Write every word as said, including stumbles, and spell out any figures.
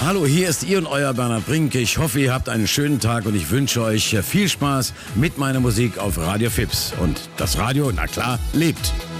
Hallo, hier ist Ihr und Euer Bernhard Brink. Ich hoffe, ihr habt einen schönen Tag und ich wünsche euch viel Spaß mit meiner Musik auf Radio Fips. Und das Radio, na klar, lebt.